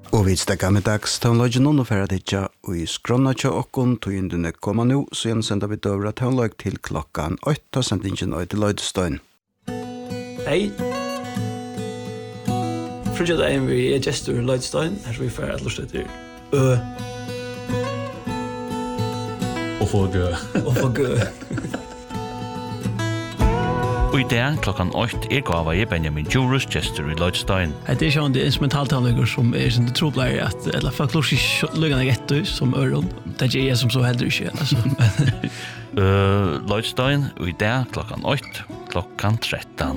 Og vi stekker med dags tøvnløgjen og for at ikke i skrønna til åkken tog inn denne kommer nå, så igjen sender vi døvra tøvnløg til klokkan 8 og sender ingen øy til Løydestøyen. Hei. Frugget er en vi gestur Løydestøyen, her vi får et lustet til Og få gø. Og få gø. Og i dag klokkan 8 gav jeg Benjamin Djurus gestur i Løydestøyen. Det er sånn det instrumentaltalløkker som sånn det trobleier at eller folk lurer ikke løggene rett som øron. Det er ikke jeg som så heldur ikke. Løydestøyen og i dag klokkan 8, klokkan 13.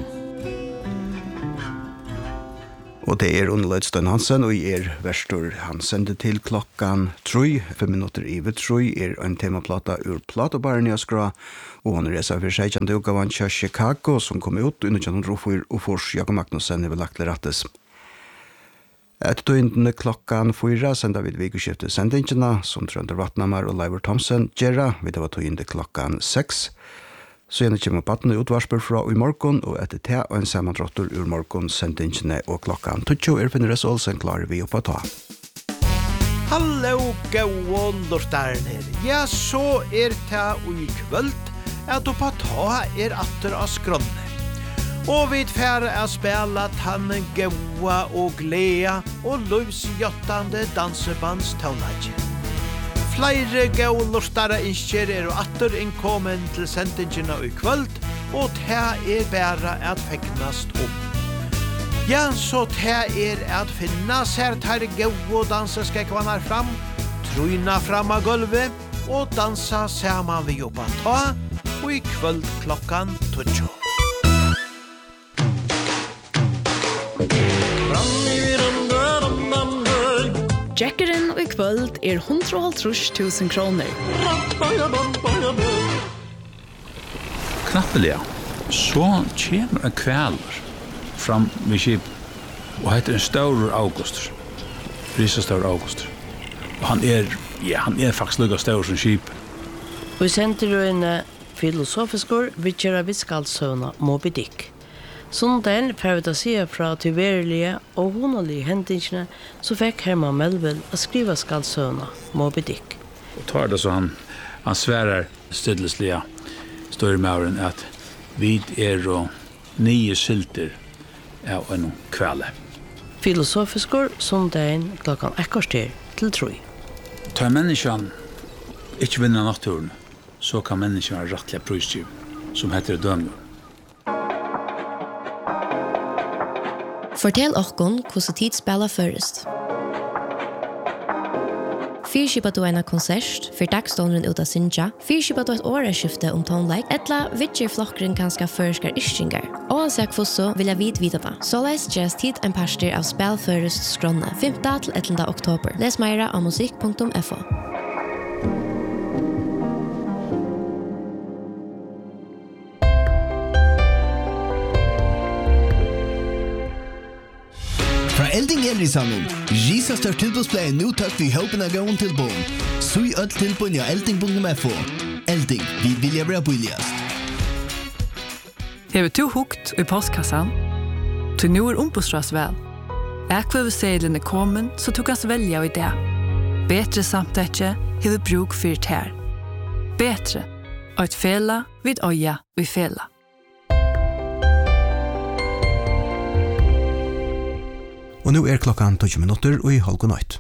Og det er under Løydestøyen Hansen, og jeg Verstor Hansen det til klokkan 3, 5 minutter i 3, en temaplata ur platobaren i Askra, og han reser for seg kjent utgavan til Chicago, som kom ut under kjent Rofur og Fors Jakob Magnussen i lagt til rettes. Etter tøyndene klokkan 4 sender vi vikeskiftet sendingene, som Trønder Vatnamar og Leivor Thomsen gjerra, vi det var tøyndene klokkan 6. Så gjerne kommer pattene utvarsper fra i morgen, og etter det og en sammandrottur ur morgen sendingene og klokkan 20 finner Olsen klarer vi opp å ta. Hallo, gau lortarner. Ja, så det i kvöld at oppa ta atter av skronne. Og vi færre spela tanne gaua og glea og løvsjottande dansebandstavlaget. Flere gaulorstare innskjer atter innkommen til sendingene i kvöld, og det bare at fegnast om. Ja, så det at finna sær tar gau danseskekvanar fram, trøyna fram av gulvet, og dansa saman vi jobba ta, og i kvöld klokkan 20. Jackeren og i kvöld 150.000 kroner. Knappeliga, så kommer en kväller fram vid skip og heter en stor August. Risastor August. Og han faktisk lukka stor som skip. Og sender du en filosofiskor vidtjera viskaldsøvna Moby Dick. Sondagen får vi da se fra tilverelige og honelige hendingene så fikk Herman Melville å skrive skaldsøvna Moby Dick. Og tar det så han sværer stedleslige står med åren at vi og 9 silter av en kveld. Filosofiskor sondagen klokkan 1 til 3. Tar menneskene ikke vinner naturen, så kan menneskene være rettelig prøystyv, som heter dømmer. Fortell okkon hvordan tid spiller først. Fyrskipa du en konsert, for dagstånderen ut av Sinja. Fyrskipa du et åreskifte om tonleik, etla vidger flokkeren kanskje førskar ischingar. Og han sier hvordan vil jeg vite det. Så les just tid en parster av spillførest skronne, 5. til 11. oktober. Les meira av musikk.fo. Elding Elrisanen, Gisa størst tilbudsplay nu takk vi håpen av gåen til bån. Sui alt tilbån ja elding.fo. Elding, vi vilja være billigast. Hever to hukt i postkassan? Til nu ombostras vel. Ekvevesedlen kommen, så tukas velja i det. Betre samtetje, hever bruk fyrt her. Betre, og et fela vid oja og i fela. Og nå klokkan 20 minutter og i halv nøyt.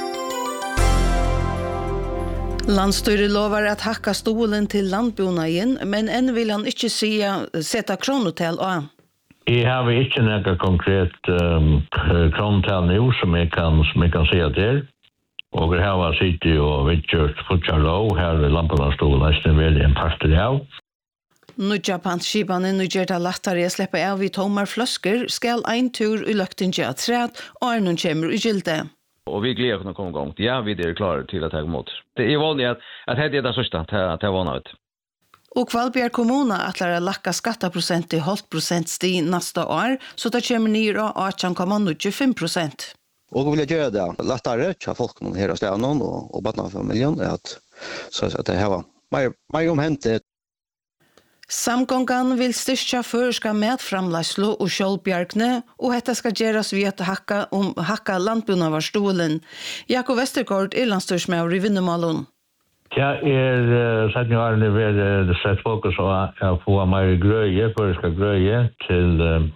Landstyret lovar at hakka stolen til landbona igjen, men enn vil han ikke sette kronotell av. Jeg har ikke noe konkret kronotell nå som jeg kan se til. Og jeg har sittet og vidtgjørt fortsatt lov her ved lampelandstolen, nesten veldig en parter av. Nudja pantskipane nudjerta lattare sleppa av i tomar fløsker skal ein tur i løktinja træt og Arnon kommer i gilde. Og vi gleder oss å komme i gang. Ja, vi er klare til å ta imot. Det er vanlig at det er det største til å vana ut. Og Kvalbjerg kommuna atlar å lakka skattaprosent til 0,5% sti neste år, så det kommer ned av 18,95%. Og vi vil gjøre det lettere til folk her av stedet og barnefamilien, så det her var mer omhentet. Samgongan vil styrka føreska medframleislo og sjølvbjargne, og hetta skal gjeras ved at hakka landbunnavarstolen. Jakob Westergaard er landstyrsmaur i Vinnemalen. Ja, sett nu har det sett fokus på att få mer gröje, förska gröje till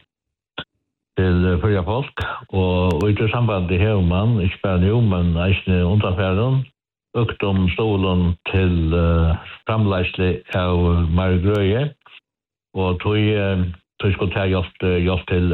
förra folk och i det sambandet här man inte bara nu men nästan unterfärden och stolen till framläsle av mer gröje och tog ska ta just till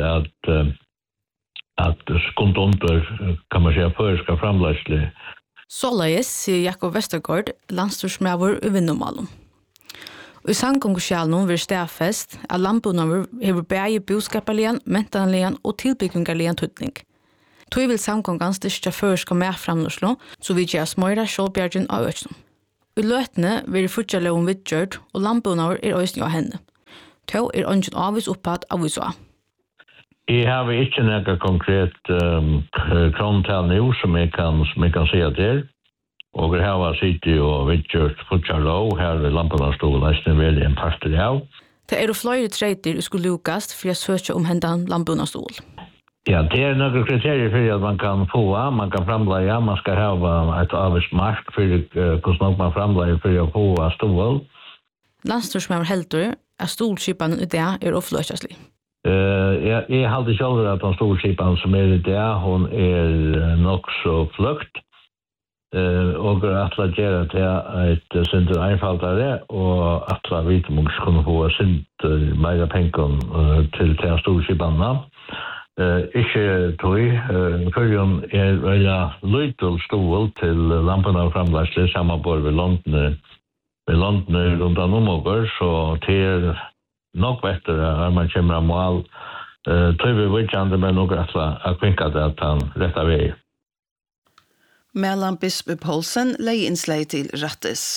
att skondonter kan man säga förska framläsle. Såleis, sier Jakob Westergaard, landstyrsmaur i Vinnemalen. Og i samgångskjalen vil stedfest at landbunnaver hever bæge boskaperligen, mentanligen og tilbyggingarligen tøtning. Tog vil samgångan styrka føreska medframløslo, så vi gjør smøyra sjålbjergen av økene. I løtene vil fortsatt loven vidgjørt, og landbunnaver øysning av henne. Tog ønsken avvis opphatt av USA. Jeg har ikke noe konkret krontal nå som jeg kan se til. Og her var City og vidgjørt fortsatt lov, her er lampen stod nesten veldig en parter av. Det er jo flere treiter skulle lukast for å søke om hendan lampen stol. Ja, det er noen kriterier for at man kan få, man kan framleie, man skal ha et avvismark for hvordan man framleie for å få stol. Landstyrsmaur heldur at stolskipanen i det er ofløsjaslig. Jeg halte selv at den storskipan som i det, hun nok så flukt. Og atla gjøre til et sinter einfaldare, og atla vitemungs kunne få sinter meira pengen til storskipanna. Ikke tog, førjun velja løytel stol til lampen framleisle samanbord ved London rundt an omover, så til nok bättre man kommer av mål. Tror vi vidtjande med noe at kvinka det at han retta vei. Mellan Bispe Poulsen lei innslei til rattes.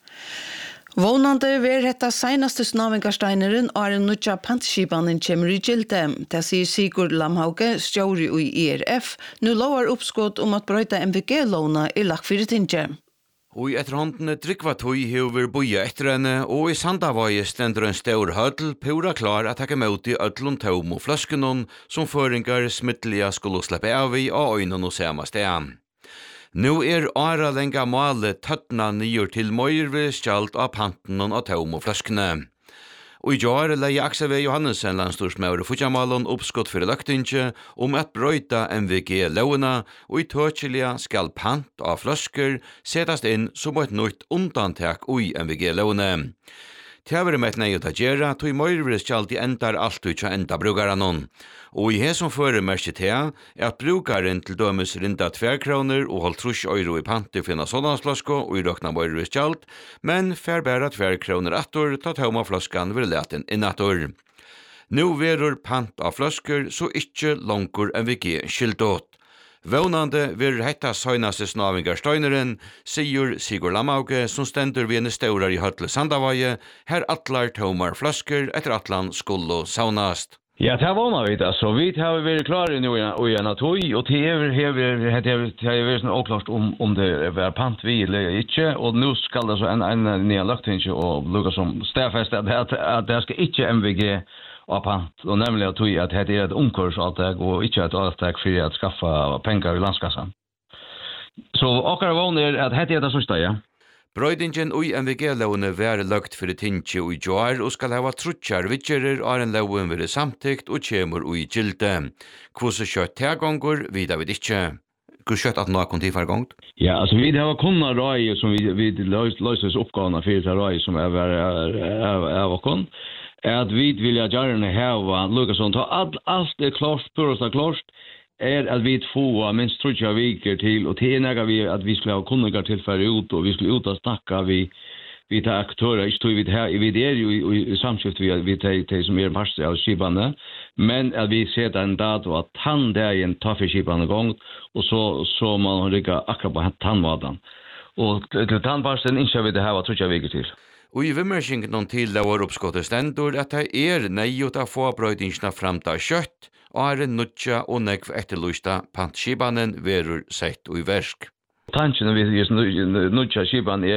Vånande ver hetta seinaste snavingarsteineren og en nutja pantskipanen kommer i gilde. Det sier Sigurd Lamhauge, stjóri i IRF, nu lovar uppskott om at brøyta MVG-låna i lagt fyrir tinge. Og i etterhåndene drikva tog hever boja etter henne, og i Sandavaje stender en stor hødl pura klar at takke mot i ødlun taum og fløskenon som føringar smittliga skulle slippe av i og øynen og sema sted. Nå ara lenga male tøttna nyer til møyrve skjalt av panten og taum og fløskene. Og i jar leie Aksel V. Johannesson landstorsmaur og Fudjamalon oppskott for løktinge om at brøyta MVG-lovene, og i tøtjelige skal pant av fløsker setast inn som et nytt undantak i MVG-lovene. Tjavere med et nei å ta gjerra, tog i møyrvire skjalt i endar alt ut enda brukaranon. Og i he som fører merke til at brukaren til dømes rinda 2 kroner og holdt 3 euro i panti for en såndansflasko og i røkna møyrvire skjalt, men fær bæra 2 kroner attor ta tauma flaskan vil leten innattor. Nå verur pant av flasker så ikkje langkur MVG skildått. Vånande vil hetta søgnaste snavingarstøyneren, sier Sigurd Lamhauge, som stender ved en staurar i Høtle Sandavaje, her atlar tomar flasker etter atlan skulle saunast. Ja, det vånar vi det. Så vi har vært klare nå i en tog, og det har vært sånn oklart om det er pant vi eller ikke, og nå skal det så en nye løgtinge og lukka som stedfest at det skal ikke MVG av pant, og nemlig at det er et omkursavtag og ikke et avtag for å skaffa penger i landskassan. Så akkurat vånar at det er det sørste, ja. Brøydingen og MVG-lovene var løgt for tinge og i jar og skal hava trutjar vidgerer av en loven være samtikt og kjemur og i gilde. Hvordan kjøtt tilgångur, vidar vi ikke. Hvor kjøtt at noe konti for gongt? Ja, altså vi har kunnet røy som vi løses oppgavene for til røy som er okon. At vi vil gjerne hava Lukasson ta alt er klart, purasta klart, at vi får minst 3 viker til, og til vi at vi skulle ha kunnigar tilfære ut, og vi skulle ut og snakka vi tar aktører, ikke tog vi er jo i samskift vi tar som er parst av skipane, men at vi setter en dato at han dagen tar for skipane gong, og så man rikka akkurat på tannvadan. Og til tannparsten innskjer vi det her 3 viker til. Og i vimmersingen til lovar oppskottet stendur at det er nøyot å få brøydingsna fram til kjøtt, og er en nutja og nekv etterlysta pantskipanen verur sett og i versk. Tanken vi nutja skipan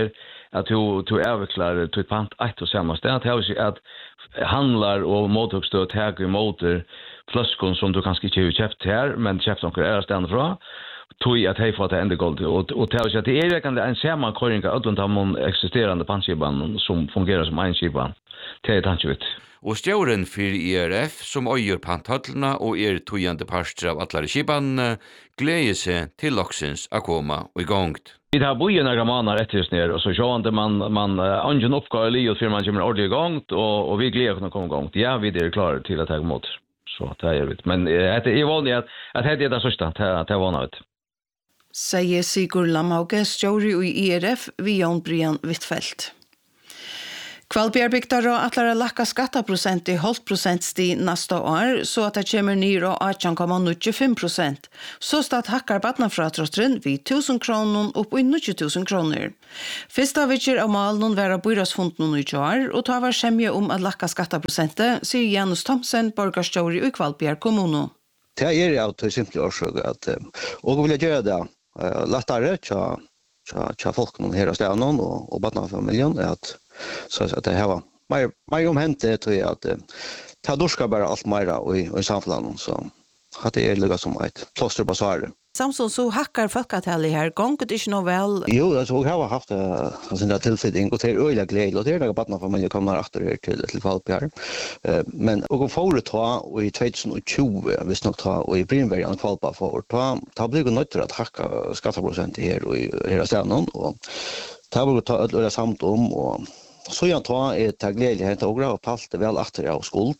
att du avvecklar till ett pant ett och samma sted. Det är att handlar och motuppstöd här i motor flaskon som du kanske inte har köpt här, men köpt några är ständ från. Tog att hej för att ända gold och det är att det är kan en sammankoring av de existerande pantskiban som fungerar som en skiban. Det är tanket. Og stjåren for IRF, som øyer panthøllene og tojande parster av alle skibanene, gleder seg til loksens å komme i gongt. Vi har bojen några månader efter just ner och så så inte man ungen uppgåva li och för man kommer ordentligt igång och vi gläder att komma igång. Ja, vi är klara till att ta emot. Så det är det. Men det är vanligt att det är det första det var något. Säger Sigurd Lamhauge, stjóri i IRF, vid Jon Brian Wittfeldt. Kvalbjärbygdar och atlar lacka skattaprocent i 0,5% sti nästa år så att det kommer ner och 18,95%. Så stat hackar badnafratrottren vid 1000 kronor upp i 90 000 kronor. Första veckan av malen vara byrasfunden i år och ta var sämja att lacka skattaprocentet, säger Janus Thomsen, borgarstjóri i Kvalbjerg kommuno. Det är ju att simpelt årsök att och vill göra det lättare tja folk någon här ställen och badnafamiljen att så att det här var mer omhänt det tror jag att ta dorska bara allt mer i samhället så att det är lika som ett plåster på svar. Samson så hackar folkatelli här gånget inte nog väl. Jo, jag såg har haft alltså den tillfälliga och till öliga glädje och det är några barn från familjen kommer efter till Falpjär. Men och får ta i 2020 visst nog ta och i Brinbergen Falpa för ta blir det nöjt att hacka skatteprocent här och hela ställen och ta borde ta ölla samt om och så jag tar ett glädje och gra och palt väl efter jag skuld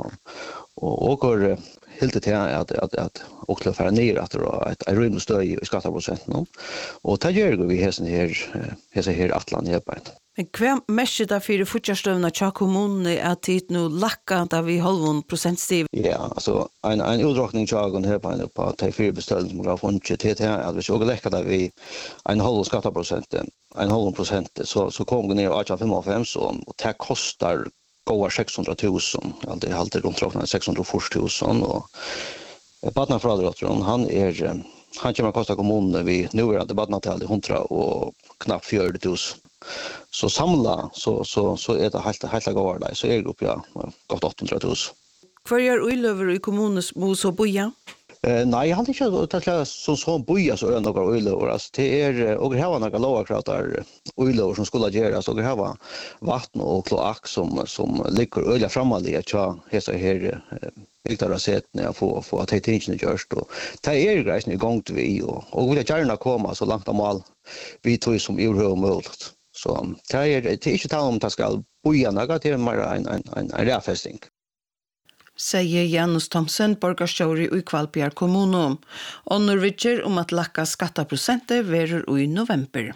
och går helt till att och till för ner att ett rum stöj i skatteprocenten och ta gör vi här Atlant hjälpa. Men kvem mest där för futjarstövna cha kommun att det nu lacka där vi 0,5% stiv. Ja, alltså en utdragning jag här på att ta för beställning som har funnits till att vi såg läcka där vi en halv skatteprocent 0,5% så kommer det ner 18,5 så och det kostar går 600 000 alltid runt 640 000 och badnafradrattron han kommer kosta kommunen vi nu är det badnatal 100 och knappt 40 000 så samla så är det helt går där så är det upp gott 800 000. Kvar gör Ullöver i kommunens mos och boja? Nej, han inte så boja så några Ullöver alltså det är och här var några lågkratar Ullöver som skulle göras och här var vatten och kloak som ligger öliga framåt så här Viktor sett när jag får att det inte görs då. Det är grejen igång till vi och vill gärna komma så långt mål vi tror som i hur möjligt. Så det är inte tal om att ska boja några till mer en räfästning. Säger Janus Thomsen, borgarstjóri i Kvalbjerg kommuno. Och Norwicher om att lacka skattaprocentet verur i november.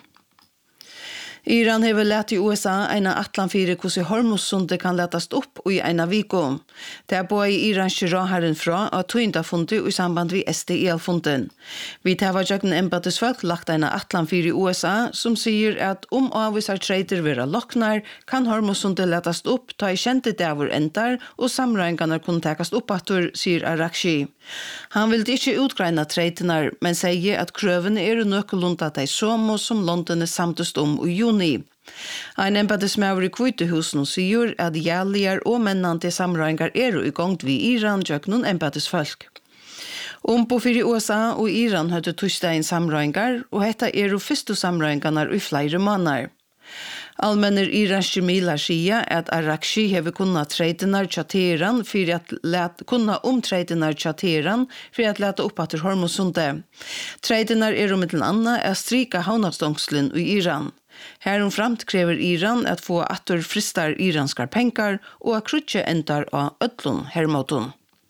Iran har lärt i USA en Atlant 4 hvordan Hormuzsundet kan letas upp i en viko. Det er både i Irans herren fra og tøyndafundet i samband med SDL-funden. Vi tar jøkken embedsfolk lagt en Atlant 4 i USA som sier at om avvisar trader vera loknar kan Hormuzsundet letas upp ta i kjente dæver endar og samrøyngarna kunne takast upp atur, sier Arakshi. Han vil ikke utgreina traderna, men sier at krøvene nøkkelunda de somo som London samtust i juni. Ein embedsmaður i Kvitehusen sier at jælligar og mennande samrøyngar i gongt vi Iran jøknun embedsfolk. På fyrir USA og Iran høyde tursdagen samrøyngar, og hetta fyrstu samrøyngarnar i flere måneder. Allmenner iranske milar sier at Arakshi hever kunna treidenar tjateran for at kunna treidenar tjateran for at leta opp atter Hormuzsundet. Treidenar mittel anna strika havnavstångslen i Iran. Härom framt kräver Iran att få atter fristar iranskar pengar och att krutje endar av ödlun hermoton.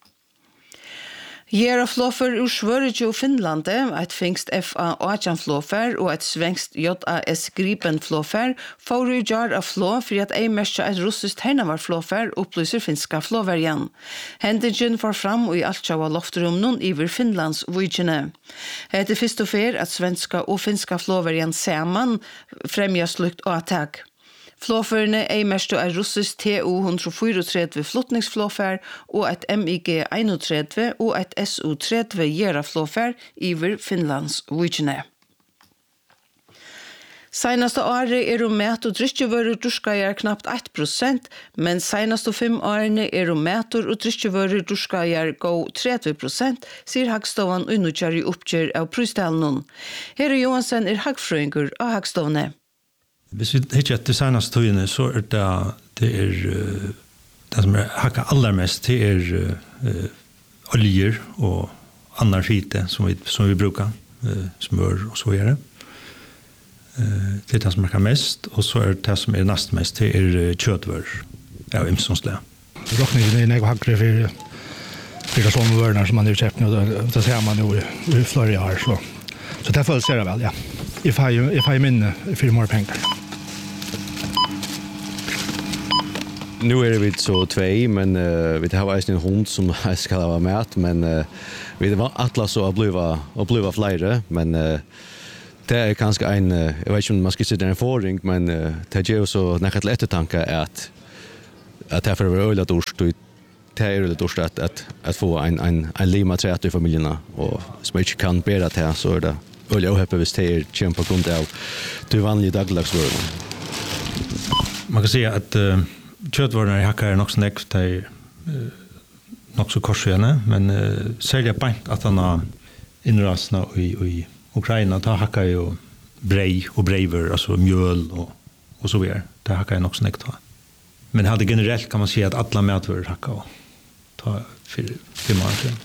Gera flåfer ur Sverige og Finlande, et fengst FA-18-flåfer og et svengst JAS Gripen-flåfer, får i jar av flå for at ei merkja et russisk hernavar-flåfer opplyser finska flåverjan. Hendingen får fram og i altsjava loftrumnon iver Finlands vujkjene. Det er fyrst og fer at svenska og finska flåverjan saman fremja slukt og attak. Flåførene mest russisk TU-134 flottningsflåfær og et MiG-31 og et SU-30 Gera-flåfær iver Finlands vujkjene. Senaste året mät og drikkevører durskajar knapt 1%, men senaste 5 årene mät og drikkevører durskajar gå 30%, sier Hagstovan unnutjar i oppgjør av prøystelen. Herre Johansen hagfrøyngur av Hagstovne. Hvis vi hittar etter senaste tøyene, så det som hakka allermest, det oljer og annan skite som vi brukar, smør og så vidare. Det det som hakka mest, og så det som näst mest, det kjøtvør av imsonsle. Råkningen er hakkere for sånne vørner som man har kjøpt nu, det ser man jo i flere år, så det føles det vel, ja. If I minne, for mer penger. Nu vi så 2, men vi har en hund som ska vara med, men vi var alla så att bliva flere, men det kanske en jag vet inte om man ska säga en förring, men det ger så näkat lätt tanke att det för öle dorst det är öle dorst att få en lima trätt i familjerna och som inte kan bära det så det öle ohäppe visst det kämpa runt av det vanliga dagligdagsvården. Man kan säga att kjøtvarene hakker nok så nekt, de nok så korsvene, men særlig bant at han har innrasene i Ukraina, da hakker jo brei og breiver, altså mjøl og så videre. Det hakker nok så nekt. Men hadde generelt kan man si at alle medfører hakker og ta 4 år siden.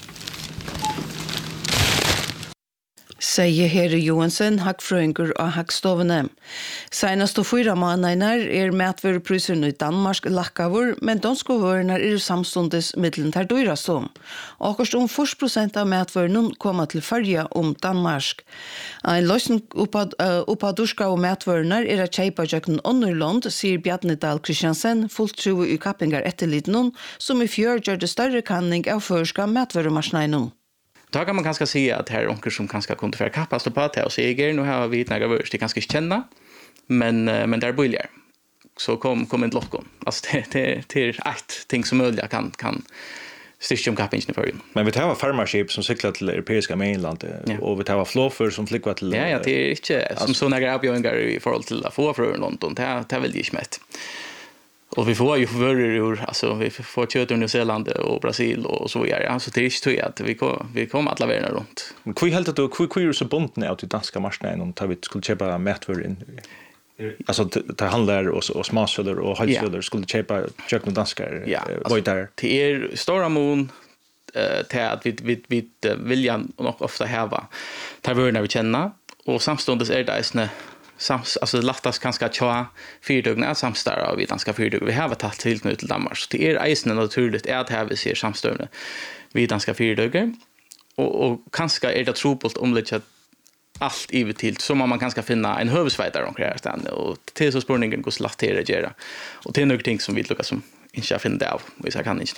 Sier Herre Johansen, Hagfrøyngur og Hagstovene. Senast 4 måneder matvareprisen i Danmark lakkavur, men danske vørener samstundes middelen til dyrastom. Akkurat 40% av matvaren kommer til Førja Danmark. En løsning oppa durska og matvarener å kjeipa jøkken Underland, sier Bjarnedal Kristiansen, fullt tro i kappingar etterliten, som i fjør gjør det større kanning av førska matvaremarskneinon. Då kan man kanske säga att här onkel som kanske kunde för kappas på att och säger nu har vi några värst det kanske känna men där börjar så kom en lockon alltså det är ett ting som möjligt kan styrka kappingen i förrän. Men vi tar farmarship som cyklar till europeiska mainland och vi tar flåfer som flyger till Ja, det är inte som så några avgörningar i förhåll till att få från London. Det är väl inte mätt. Och vi får ju förvärra alltså vi får kött ur Nya Zeeland och Brasil och så vidare. Alltså det är inte att vi kommer alla världen runt. Men hur helt att hur är så bunden av till danska marknaden om tar vi skulle köpa mätvar in. Alltså det handlar och småsöder och halvsöder skulle köpa kött med danskar. Vad där? Det är stora mån till att vi vill nog ofta häva. Tar vi när vi känner och samstundes är det alltså lattas kanske tja 4 dygn samstar av vi danska 4 dygn. Vi har tagit till nu till Danmark. Så det är eisen naturligt att här vi ser samstövne vi danska 4 dygn. Och kanske är det tropult om lite allt i till så man kanske finna en huvudvägare omkring stan och till så spårningen går slatt till det göra. Och det är några ting som vi lukkar som inte jag finner av, hvis jag kan inte.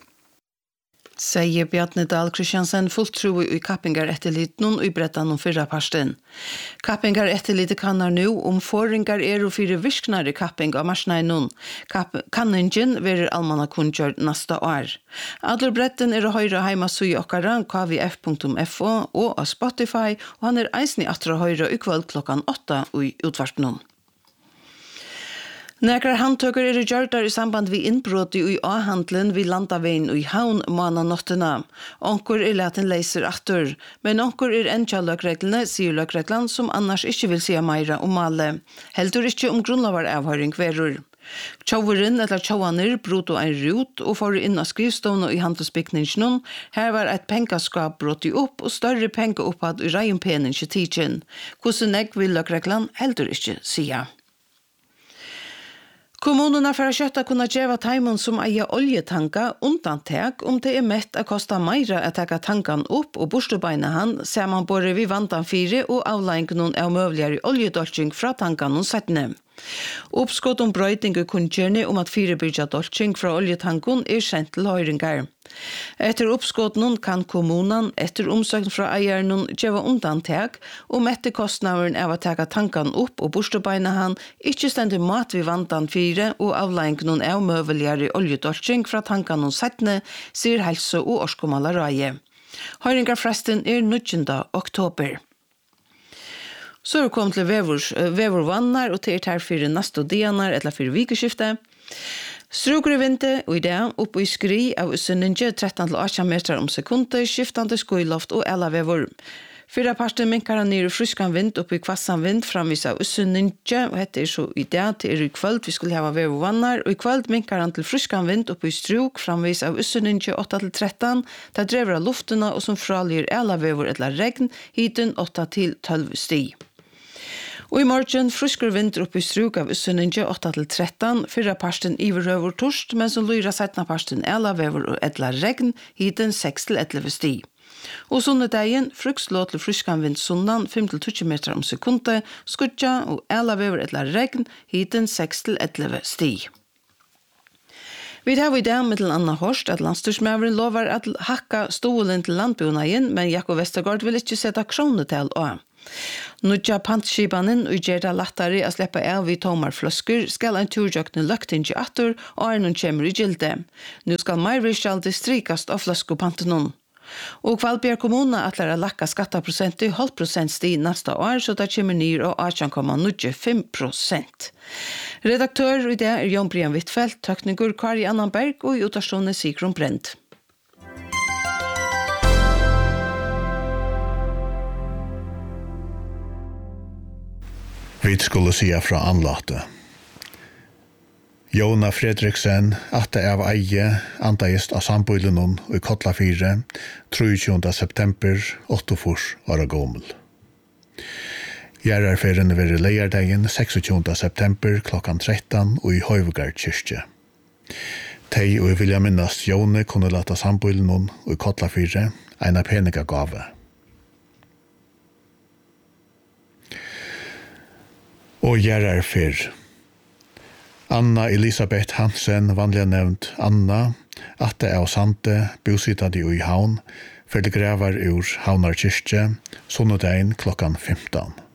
Sier Bjarnedal Kristiansen fullt tro i kappingar etterliten og i brettan om 4 parsten. Kappingar etterlite kannar nu om forringar og 4 virknare kapping av marsneinon. Kanningen verer almanna kunngjør nasta år. Adler bretten å høyre heima sui okkara kvf.fo og av Spotify, og han eisen i atra høyre i kveld klokkan 8 i utvartnon. Nekrar handtøkker gjørtar i samband vi innbrott i A-handlen vi landaveien i Havn månanåttina. Onkur laten leiser atter, men onkur enkja løkreglene, sier løkreglan, som annars ikke vil sia meira om male. Heldur ikke om grunnlavar avhøring verur. Tjauverin eller tjauanir brot og en rut og får inn av skrivstående i handelsbygningen. Her var et pengaskap brot i opp og større pengaoppad i reienpening i tidsin. Hvordan vil løkreglan heldur ikke sia. Kommunerna för att köta kunna geva taimon som eier oljetanka undantag om det mett att kosta meira att taka tankan upp och borstebeina han ser man både vid vantan 4 och avleggningen av mövligare oljedolking fra tankan och sättne. Uppskott om brøyting i kunnkjørne om at 4 byrja dolking fra oljetankon kjent til høyringar. Etter uppskotten kan kommunen etter omsøkning fra eieren gjeva undantag om etter kostnaderen av å taka tankan opp og borstebeina han ikke stendig mat ved vantan 4 og avleggingen av møveligere oljedolking fra tankan og settene, sier helse- og årskomala røye. Høyringarfresten 9. oktober. Så er kommet til vevervannar og til her for neste dianar eller for vikeskiftet. Struker i vinter og i dag oppe i skri av Ussunninge 13-18 meter om sekunder, skiftande skoiloft og elavevor. Fyra parten minkar han nere fruskan vind oppi kvassan vind framvis av Ussunninge, og hette så i dag til i kvöld vi skulle hava vevervannar, og i kvöld minkar han til fruskan vind oppi struk framvis av Ussunninge 8-13, der drever av luftena og som fralir elavevor eller regn, hiten 8-12 sti. Og i morgen frusker vind oppi struk av Ussunninge 8-13, fyrra parten iverøver torst, men som lyra setna parten elavevor og eller regn, hiten 6-11 sti. Og sunnedagen, frukslå til fruskan vind sundan 5-20 meter om sekundet, skudja og elavevor eller regn, hiten 6-11 sti. Vi har i dag med Anna Horst at landstyrsmæveren lovar at hakka stolen til landbunnagen, men Jakob Vestergaard vil ikke sette kronetel av. Nudja pantskipanen og gjerda lattare a sleppa av i tomar fløskur skal en turjøkne løgtingi atur og er noen kjemur i gilde. Nu skal meirvirkjaldi strikast av fløskupantenon. Og Kvalbjerg kommune atler a lakka skattaprosent i 0,5% sti nasta år, så det kommer nyr og 18,95%. Redaktør i det er Jon Brian Wittfeldt, tekniker Kari Annanberg og i utasjonen Sigrun Brent. Vi skulle sia fra anlate. Jona Fredriksen, atte av eie, andaist av sambøylenon og i Kotla 4, 23. september, 8 år gammel. Gjerarferien var i leierdegen 26. september klokkan 13 og i Høyvegard kyrkje. Tei og vilja minnast Jone kunne lata sambøylenon og i Kotla 4 eina peniga gave. Og gjerarfer. Anna Elisabeth Hansen, vanlig nevnt Anna, atte av Sante, bosittade i Havn, for det grevar ur Havnar kyrkje, sunnedein klokkan 15.